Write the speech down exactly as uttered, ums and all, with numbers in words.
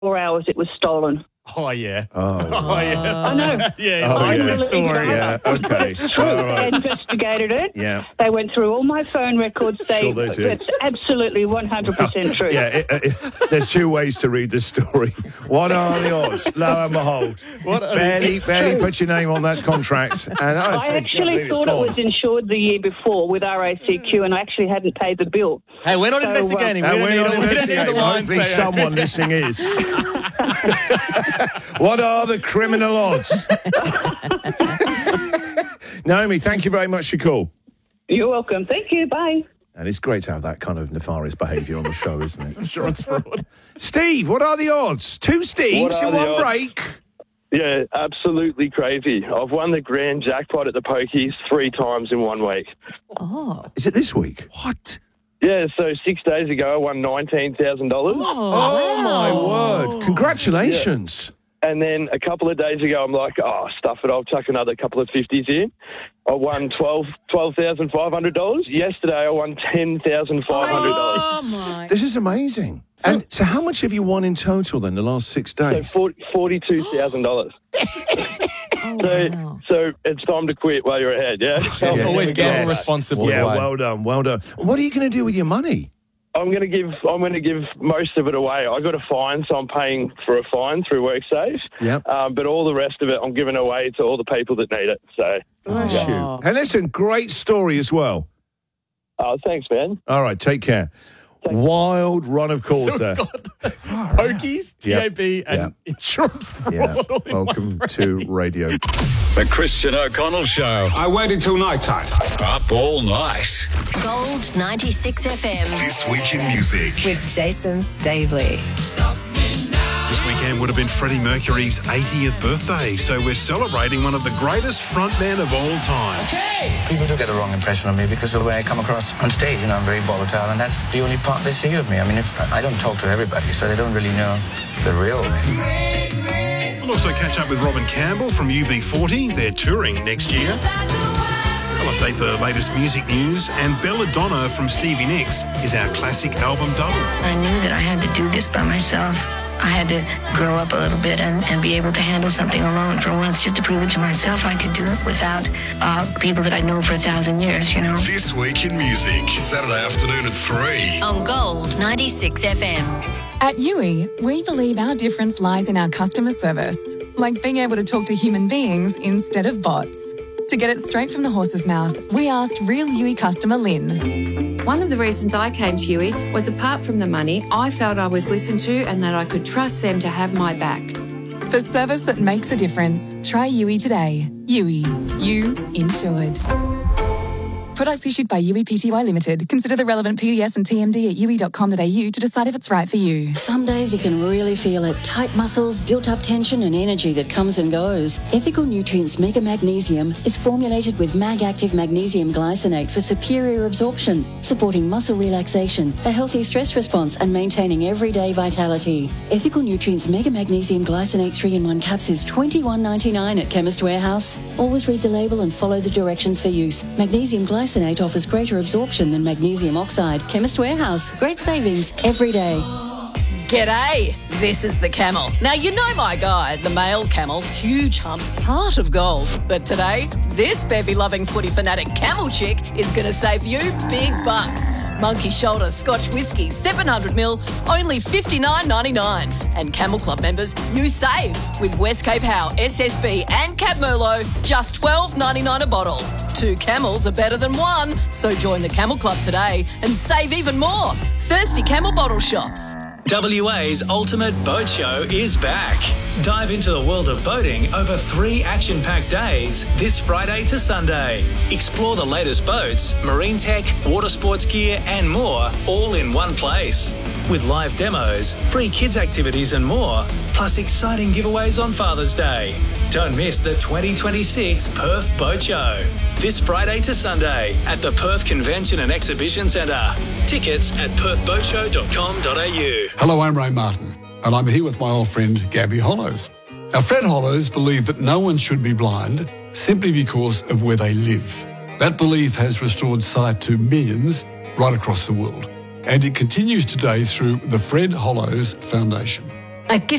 hours it was stolen. Oh, yeah. Oh, oh yeah. I know. Yeah, Oh, I yeah. know the story. Yeah, okay. It's true. All right. They investigated it. Yeah. They went through all my phone records. They, Sure they did. It's absolutely one hundred percent true. Yeah, it, it, there's two ways to read this story. What are the odds? Lo and behold. What are barely, barely put your name on that contract. And I, I said, actually "Yeah, it's thought gone." it was insured the year before with R A C Q, and I actually hadn't paid the bill. Hey, we're not So, uh, investigating. And we don't we're need, not we don't need the investigating. lines Hopefully there. someone listening is. What are the criminal odds? Naomi, thank you very much for your call. You're welcome. Thank you. Bye. And it's great to have that kind of nefarious behaviour on the show, isn't it? Insurance fraud. Steve, what are the odds? Two Steves What are in the one odds? break. Yeah, absolutely crazy. I've won the grand jackpot at the pokies three times in one week. Oh. Is it this week? What? Yeah, so six days ago I won nineteen thousand dollars. Oh, my word. Congratulations. And then a couple of days ago I'm like, oh, stuff it, I'll chuck another couple of fifties in. I won twelve thousand five hundred dollars. Yesterday I won ten thousand five hundred dollars. Oh, my. This is amazing. And so how much have you won in total then, the last six So days? forty-two thousand dollars. Oh, So, wow. so it's time to quit while you're ahead, yeah? Yes, Yeah. always gamble Yes. responsibly. Yeah, Wade. well done, well done. What are you going to do with your money? I'm going to give. I'm going to give most of it away. I got a fine, so I'm paying for a fine through WorkSafe. Yep. Um, but all the rest of it, I'm giving away to all the people that need it. So, Bless Oh. you. And listen, great story as well. uh, thanks, man. All right, take care. Wild run of calls So there. we've got pokies, T A B, and Yep. insurance fraud. Yeah. all in one Welcome break. to radio. The Christian O'Connell Show. I waited till night time. Up all night. Gold ninety-six F M. This week in music. With Jason Stavely. This weekend would have been Freddie Mercury's eightieth birthday, so we're celebrating one of the greatest frontmen of all time. People do get the wrong impression of me because of the way I come across on stage, you know, I'm very volatile, and that's the only part they see of me. I mean, if, I don't talk to everybody, so they don't really know the real me. We'll also catch up with Robin Campbell from U B forty. They're touring next year. We'll update the latest music news, and Belladonna from Stevie Nicks is our classic album double. I knew that I had to do this by myself. I had to grow up a little bit and, and be able to handle something alone for once, just to prove it to myself I could do it without uh, people that I'd known for a thousand years, you know. This week in music. Saturday afternoon at three. On Gold ninety-six F M. At U I, we believe our difference lies in our customer service, like being able to talk to human beings instead of bots. To get it straight from the horse's mouth, we asked real U I customer Lynn. One of the reasons I came to U I was, apart from the money, I felt I was listened to and that I could trust them to have my back. For service that makes a difference, try U I today. U I. You insured. Products issued by U I P T Y Limited. Consider the relevant P D S and T M D at u i dot com dot a u to decide if it's right for you. Some days you can really feel it. Tight muscles, built-up tension and energy that comes and goes. Ethical Nutrients Mega Magnesium is formulated with Mag-Active Magnesium Glycinate for superior absorption, supporting muscle relaxation, a healthy stress response and maintaining everyday vitality. Ethical Nutrients Mega Magnesium Glycinate three in one caps is twenty-one ninety-nine at Chemist Warehouse. Always read the label and follow the directions for use. Magnesium Glycinate offers greater absorption than magnesium oxide. Chemist Warehouse. Great savings every day. G'day, this is the Camel. Now, you know my guy, the male camel, huge humps, heart of gold. But today, this bevy-loving footy fanatic camel chick is going to save you big bucks. Monkey Shoulder Scotch Whiskey, seven hundred mil, only fifty-nine ninety-nine. And Camel Club members, you save with West Cape Howe, S S B and Cab Merlot, just twelve ninety-nine a bottle. Two camels are better than one, so join the Camel Club today and save even more. Thirsty Camel Bottle Shops. W A's Ultimate Boat Show is back. Dive into the world of boating over three action-packed days this Friday to Sunday. Explore the latest boats, marine tech, water sports gear and more, all in one place. With live demos, free kids activities and more, plus exciting giveaways on Father's Day. Don't miss the twenty twenty-six Perth Boat Show. This Friday to Sunday at the Perth Convention and Exhibition Centre. Tickets at perth boat show dot com dot a u. Hello, I'm Ray Martin, and I'm here with my old friend Gabby Hollows. Now, Fred Hollows believed that no one should be blind simply because of where they live. That belief has restored sight to millions right across the world, and it continues today through the Fred Hollows Foundation. A gift